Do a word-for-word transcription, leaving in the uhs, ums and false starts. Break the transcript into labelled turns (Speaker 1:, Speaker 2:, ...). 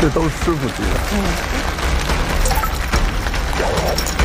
Speaker 1: 这都是师傅级的。
Speaker 2: 嗯。